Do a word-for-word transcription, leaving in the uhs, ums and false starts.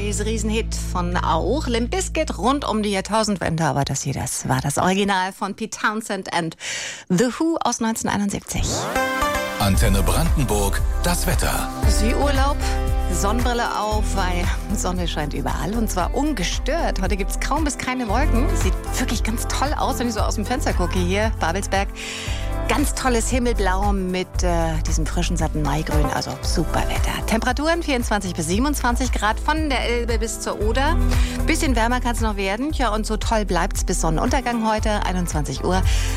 Boys, Riesenhit von auch Limp Bizkit rund um die Jahrtausendwende. Aber das hier, das war das Original von Pete Townsend and The Who aus neunzehnhunderteinundsiebzig. Antenne Brandenburg, das Wetter. Skiurlaub, Sonnenbrille auf, weil Sonne scheint überall und zwar ungestört. Heute gibt es kaum bis keine Wolken. Sieht wirklich ganz toll aus, wenn ich so aus dem Fenster gucke hier, Babelsberg. Ganz tolles Himmelblau mit äh, diesem frischen, satten Maigrün, also super Wetter. Temperaturen vierundzwanzig bis siebenundzwanzig Grad von der Elbe bis zur Oder. Bisschen wärmer kann es noch werden. Ja, und so toll bleibt's bis Sonnenuntergang heute, einundzwanzig Uhr.